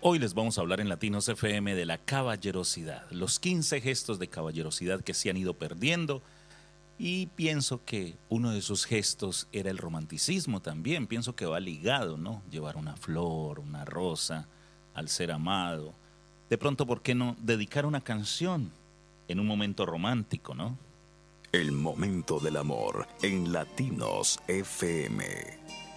Hoy les vamos a hablar en Latinos FM de la caballerosidad, los 15 gestos de caballerosidad que se han ido perdiendo, y pienso que uno de esos gestos era el romanticismo también. Pienso que va ligado, ¿no? Llevar una flor, una rosa al ser amado. De pronto, ¿por qué no dedicar una canción en un momento romántico, ¿no? El momento del amor en Latinos FM.